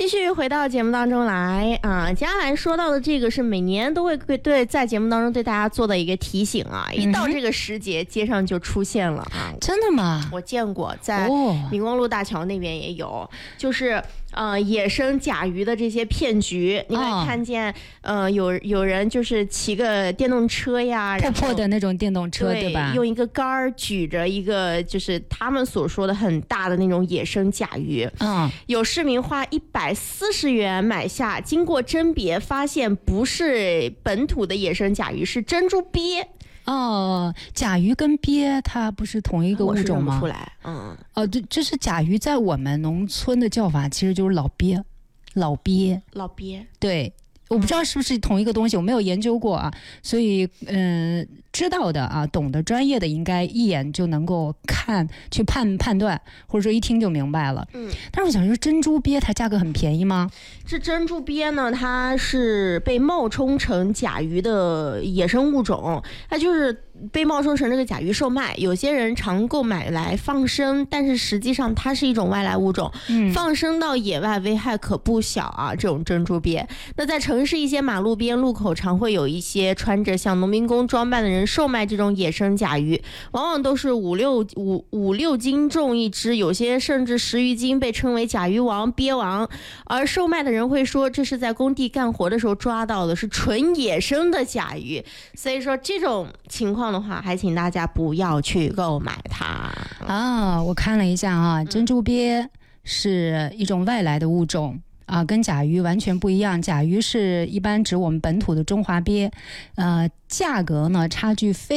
继续回到节目当中来啊，接下来说到的这个是每年都会对在节目当中对大家做的一个提醒啊，一到这个时节，街上就出现了啊。 真的吗？ 我见过，在明光路大桥那边也有，就是野生甲鱼的这些骗局，你会看见有人就是骑个电动车呀， 破破的那种电动车，对吧？ 用一个杆儿举着一个就是他们所说的很大的那种野生甲鱼，有市民花140元买下，经过甄别发现不是本土的野生甲鱼，是珍珠鳖。 甲鱼跟鳖它不是同一个物种吗？ 我是认不出来。 对，就是甲鱼在我们农村的叫法其实就是老鳖。对，我不知道是不是同一个东西，我没有研究过啊，所以知道的啊，懂得专业的应该一眼就能够去判断，或者说一听就明白了。但是我想说，珍珠鳖它价格很便宜吗？ 这珍珠鳖呢，它是被冒充成甲鱼的野生物种，它就是被冒充成这个甲鱼售卖。有些人常购买来放生，但是实际上它是一种外来物种，放生到野外危害可不小啊。这种珍珠鳖，那在城市一些马路边路口，常会有一些穿着像农民工装扮的人售卖这种野生甲鱼，往往都是五六斤重一只，有些甚至10余斤，被称为甲鱼王、鳖王。而售卖的人会说，这是在工地干活的时候抓到的，是纯野生的甲鱼。所以说这种情况的话，还请大家不要去购买它我看了一下啊，珍珠鳖是一种外来的物种啊，跟甲鱼完全不一样。甲鱼是一般指我们本土的中华鳖，价格呢差距非